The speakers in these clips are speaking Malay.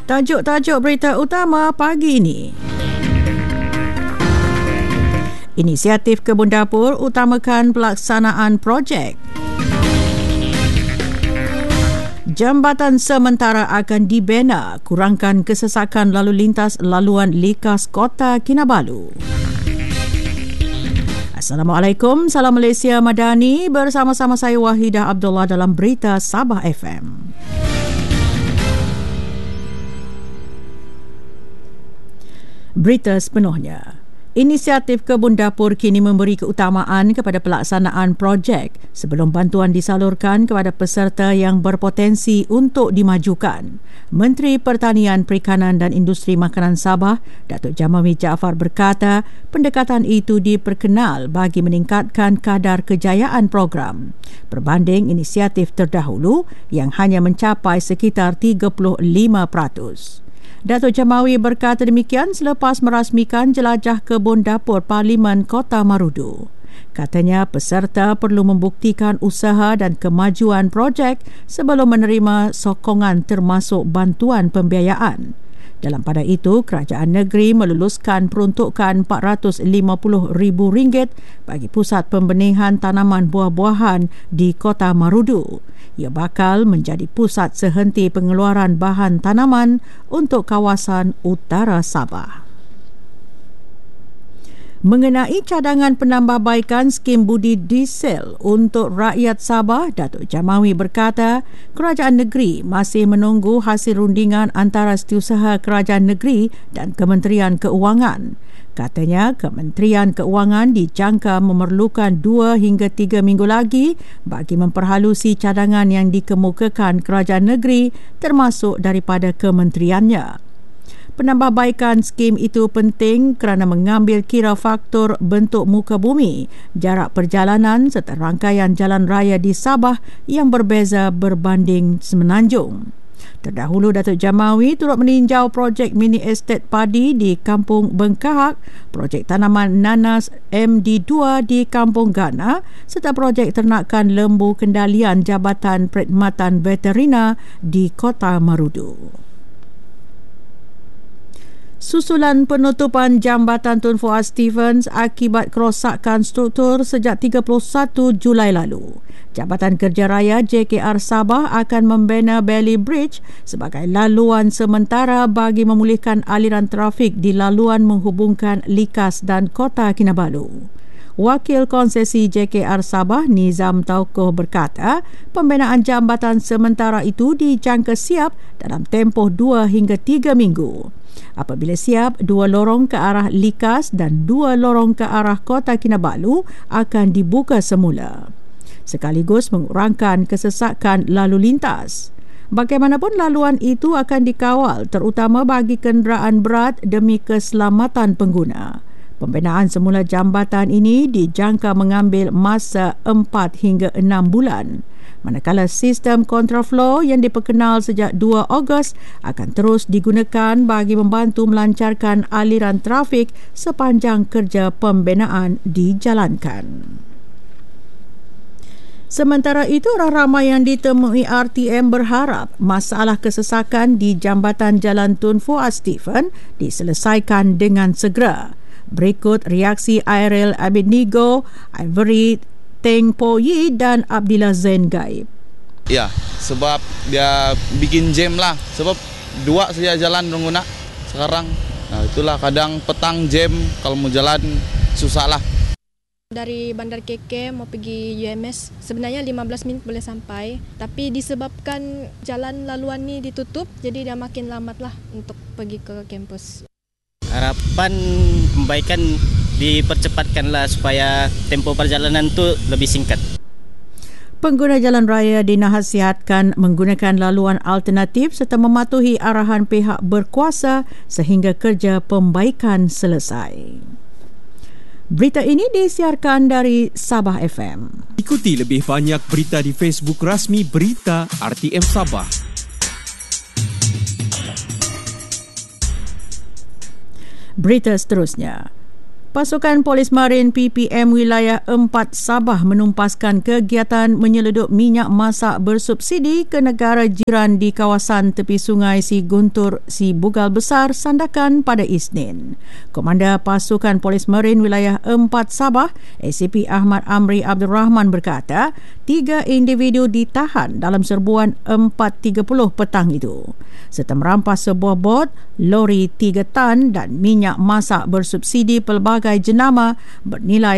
Tajuk-tajuk berita utama pagi ini. Inisiatif Kebun Dapur utamakan pelaksanaan projek. Jambatan sementara akan dibina, kurangkan kesesakan lalu lintas laluan likas Kota Kinabalu. Assalamualaikum, salam Malaysia Madani, bersama-sama saya Wahidah Abdullah dalam Berita Sabah FM. Berita sepenuhnya. Inisiatif Kebun Dapur kini memberi keutamaan kepada pelaksanaan projek sebelum bantuan disalurkan kepada peserta yang berpotensi untuk dimajukan. Menteri Pertanian, Perikanan dan Industri Makanan Sabah, Datuk Jamawi Jaafar berkata, pendekatan itu diperkenal bagi meningkatkan kadar kejayaan program berbanding inisiatif terdahulu yang hanya mencapai sekitar 35%. Datuk Jamawi berkata demikian selepas merasmikan jelajah kebun dapur Parlimen Kota Marudu. Katanya peserta perlu membuktikan usaha dan kemajuan projek sebelum menerima sokongan termasuk bantuan pembiayaan. Dalam pada itu, kerajaan negeri meluluskan peruntukan RM450,000 bagi pusat pembenihan tanaman buah-buahan di Kota Marudu. Ia bakal menjadi pusat sehenti pengeluaran bahan tanaman untuk kawasan utara Sabah. Mengenai cadangan penambahbaikan skim budi diesel untuk rakyat Sabah, Datuk Jamawi berkata, kerajaan negeri masih menunggu hasil rundingan antara Setiausaha Kerajaan Negeri dan Kementerian Keuangan. Katanya, Kementerian Keuangan dijangka memerlukan 2 hingga 3 minggu lagi bagi memperhalusi cadangan yang dikemukakan kerajaan negeri termasuk daripada kementeriannya. Penambahbaikan skim itu penting kerana mengambil kira faktor bentuk muka bumi, jarak perjalanan serta rangkaian jalan raya di Sabah yang berbeza berbanding Semenanjung. Terdahulu, Datuk Jamawi turut meninjau projek mini estate padi di Kampung Bengkahak, projek tanaman nanas MD2 di Kampung Gana serta projek ternakan lembu kendalian Jabatan Perkhidmatan Veterina di Kota Marudu. Susulan penutupan Jambatan Tun Fuad Stephens akibat kerosakan struktur sejak 31 Julai lalu. Jabatan Kerja Raya JKR Sabah akan membina Bailey Bridge sebagai laluan sementara bagi memulihkan aliran trafik di laluan menghubungkan Likas dan Kota Kinabalu. Wakil Konsesi JKR Sabah, Nizam Taukoh berkata, pembinaan jambatan sementara itu dijangka siap dalam tempoh 2 hingga 3 minggu. Apabila siap, 2 lorong ke arah Likas dan 2 lorong ke arah Kota Kinabalu akan dibuka semula, sekaligus mengurangkan kesesakan lalu lintas. Bagaimanapun laluan itu akan dikawal terutama bagi kenderaan berat demi keselamatan pengguna. Pembinaan semula jambatan ini dijangka mengambil masa 4 hingga 6 bulan. Manakala sistem kontraflow yang diperkenal sejak 2 Ogos akan terus digunakan bagi membantu melancarkan aliran trafik sepanjang kerja pembinaan dijalankan. Sementara itu, ramai yang ditemui RTM berharap masalah kesesakan di Jambatan Jalan Tun Fuad Stephens diselesaikan dengan segera. Berikut reaksi Airil Abednego, Ivory Teng Po Yi dan Abdillah Zain Gaib. Ya, sebab dia bikin jam lah. Sebab 2 saja jalan pengguna sekarang. Nah, itulah kadang petang jam, kalau mau jalan susah lah. Dari Bandar KK mau pergi UMS, sebenarnya 15 minit boleh sampai. Tapi disebabkan jalan laluan ni ditutup, jadi dia makin lambat lah untuk pergi ke kampus. Harapan perbaikan dipercepatkanlah supaya tempoh perjalanan tu lebih singkat. Pengguna jalan raya dinasihatkan menggunakan laluan alternatif serta mematuhi arahan pihak berkuasa sehingga kerja pembaikan selesai. Berita ini disiarkan dari Sabah FM. Ikuti lebih banyak berita di Facebook rasmi Berita RTM Sabah. Berita seterusnya. Pasukan Polis Marin PPM Wilayah 4 Sabah menumpaskan kegiatan menyeludup minyak masak bersubsidi ke negara jiran di kawasan tepi sungai Si Guntur, Si Bugal Besar, Sandakan pada Isnin. Komander Pasukan Polis Marin Wilayah 4 Sabah, ACP Ahmad Amri Abdul Rahman berkata, 3 individu ditahan dalam serbuan 4.30 petang itu, serta merampas sebuah bot, lori 3 tan dan minyak masak bersubsidi pelbagai jenama bernilai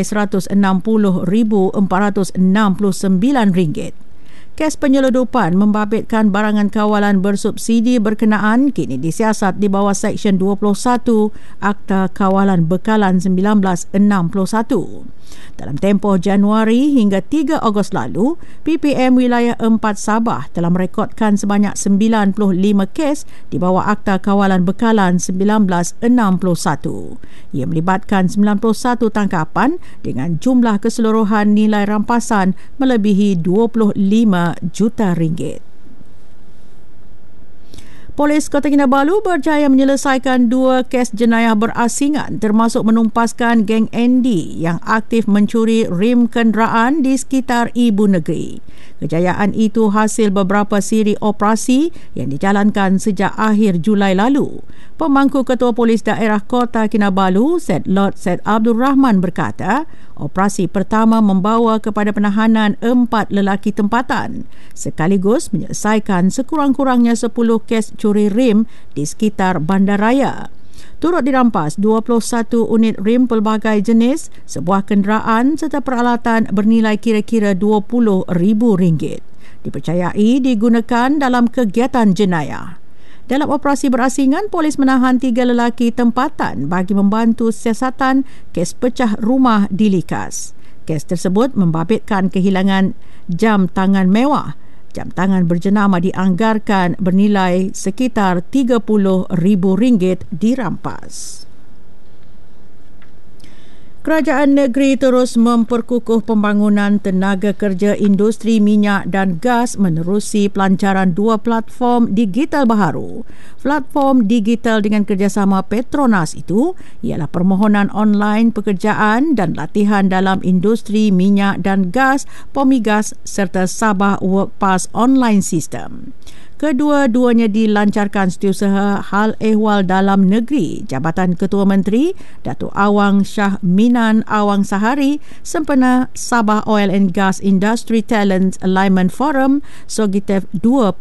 RM160,469. Kes penyeludupan membabitkan barangan kawalan bersubsidi berkenaan kini disiasat di bawah Seksyen 21 Akta Kawalan Bekalan 1961. Dalam tempoh Januari hingga 3 Ogos lalu, PPM Wilayah 4 Sabah telah merekodkan sebanyak 95 kes di bawah Akta Kawalan Bekalan 1961. Ia melibatkan 91 tangkapan dengan jumlah keseluruhan nilai rampasan melebihi 25 juta ringgit. Polis Kota Kinabalu berjaya menyelesaikan 2 kes jenayah berasingan termasuk menumpaskan geng Andy yang aktif mencuri rim kenderaan di sekitar ibu negeri. Kejayaan itu hasil beberapa siri operasi yang dijalankan sejak akhir Julai lalu. Pemangku Ketua Polis Daerah Kota Kinabalu, Set Lord Set Abdul Rahman berkata, operasi pertama membawa kepada penahanan 4 lelaki tempatan sekaligus menyelesaikan sekurang-kurangnya 10 kes curi rim di sekitar bandaraya. Turut dirampas 21 unit rim pelbagai jenis, sebuah kenderaan serta peralatan bernilai kira-kira RM20,000. Dipercayai digunakan dalam kegiatan jenayah. Dalam operasi berasingan, polis menahan 3 lelaki tempatan bagi membantu siasatan kes pecah rumah di Likas. Kes tersebut membabitkan kehilangan jam tangan mewah. Jam tangan berjenama dianggarkan bernilai sekitar RM30,000 dirampas. Kerajaan negeri terus memperkukuh pembangunan tenaga kerja industri minyak dan gas menerusi pelancaran 2 platform digital baharu. Platform digital dengan kerjasama Petronas itu ialah permohonan online pekerjaan dan latihan dalam industri minyak dan gas, Pomigas serta Sabah Work Pass online system. Kedua-duanya dilancarkan Setiausaha Hal Ehwal Dalam Negeri Jabatan Ketua Menteri Datuk Awang Shah Minan Awang Sahari sempena Sabah Oil and Gas Industry Talent Alignment Forum Sogitef 2.0.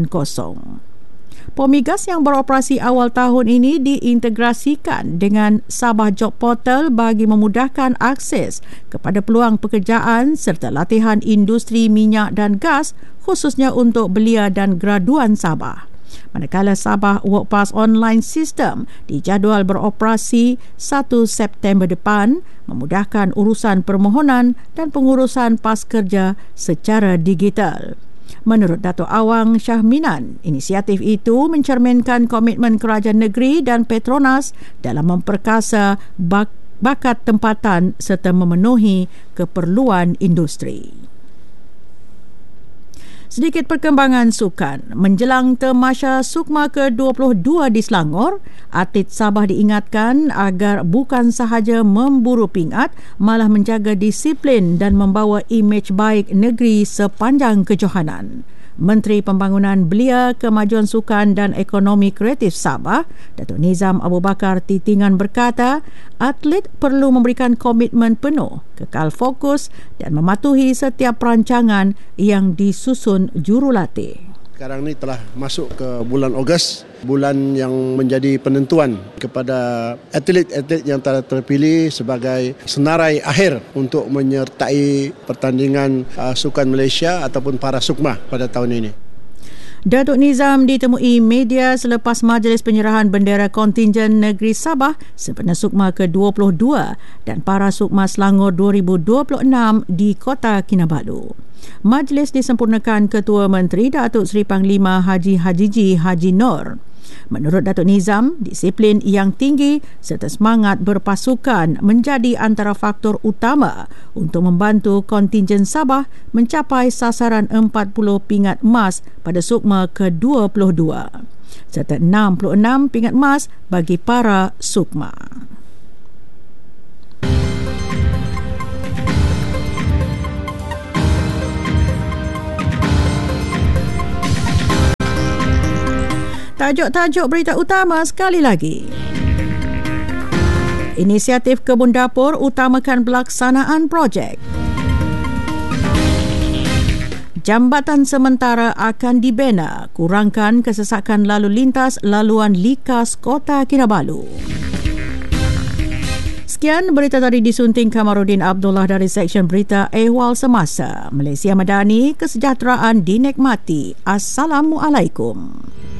Pomigas yang beroperasi awal tahun ini diintegrasikan dengan Sabah Job Portal bagi memudahkan akses kepada peluang pekerjaan serta latihan industri minyak dan gas khususnya untuk belia dan graduan Sabah. Manakala Sabah Work Pass Online System dijadual beroperasi 1 September depan, memudahkan urusan permohonan dan pengurusan pas kerja secara digital. Menurut Datuk Awang Shah Minan, inisiatif itu mencerminkan komitmen kerajaan negeri dan Petronas dalam memperkasa bakat tempatan serta memenuhi keperluan industri. Sedikit perkembangan sukan. Menjelang Tamasya Sukma ke-22 di Selangor, atlet Sabah diingatkan agar bukan sahaja memburu pingat, malah menjaga disiplin dan membawa imej baik negeri sepanjang kejohanan. Menteri Pembangunan Belia, Kemajuan Sukan dan Ekonomi Kreatif Sabah, Datuk Nizam Abu Bakar Titingan berkata, atlet perlu memberikan komitmen penuh, kekal fokus dan mematuhi setiap perancangan yang disusun jurulatih. Sekarang ni telah masuk ke bulan Ogos, bulan yang menjadi penentuan kepada atlet-atlet yang telah terpilih sebagai senarai akhir untuk menyertai pertandingan Sukan Malaysia ataupun Para Sukma pada tahun ini. Datuk Nizam ditemui media selepas majlis penyerahan bendera kontingen negeri Sabah sempena Sukma ke-22 dan Para Sukma Selangor 2026 di Kota Kinabalu. Majlis disempurnakan Ketua Menteri Datuk Seri Panglima Haji Hajiji Haji Nur. Menurut Datuk Nizam, disiplin yang tinggi serta semangat berpasukan menjadi antara faktor utama untuk membantu kontingen Sabah mencapai sasaran 40 pingat emas pada Sukma ke-22 serta 66 pingat emas bagi para Sukma. Tajuk-tajuk berita utama sekali lagi. Inisiatif Kebun Dapur utamakan pelaksanaan projek. Jambatan sementara akan dibina, kurangkan kesesakan lalu lintas laluan likas Kota Kinabalu. Sekian berita tadi disunting Kamarudin Abdullah dari Seksyen Berita Ehwal Semasa. Malaysia Madani, kesejahteraan dinikmati. Assalamualaikum.